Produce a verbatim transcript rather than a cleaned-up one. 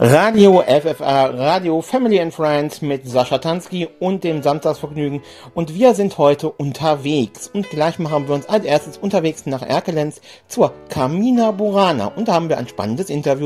Radio F F A, Radio Family and Friends mit Sascha Tansky und dem Samstagsvergnügen. Und wir sind heute unterwegs. Und gleich machen wir uns als erstes unterwegs nach Erkelenz zur Carmina Burana. Und da haben wir ein spannendes Interview